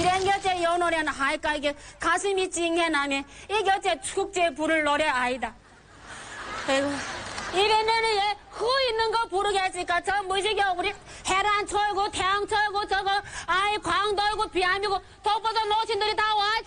이런 겨째 요 노래는 하니까 이게 가슴이 찡해나면 이 겨째 축제 부를 노래 아니다. 아이고 이래면은 얘 있는 거 부르겠으니까 저 무지개 우리 해란 철고 태양 철고 저거 아이 광 돌고 비암이고 덮어서 노신들이 다 와.